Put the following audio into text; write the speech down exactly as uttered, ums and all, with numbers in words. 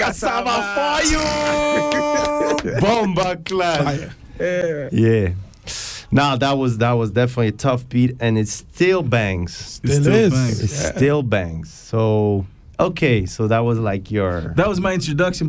cassava for you. Bomba clad. Yeah. Yeah. Nah, that was that was definitely a tough beat, and it still bangs. Still, still is. It Yeah. still bangs. So okay, so that was like your. That was my introduction.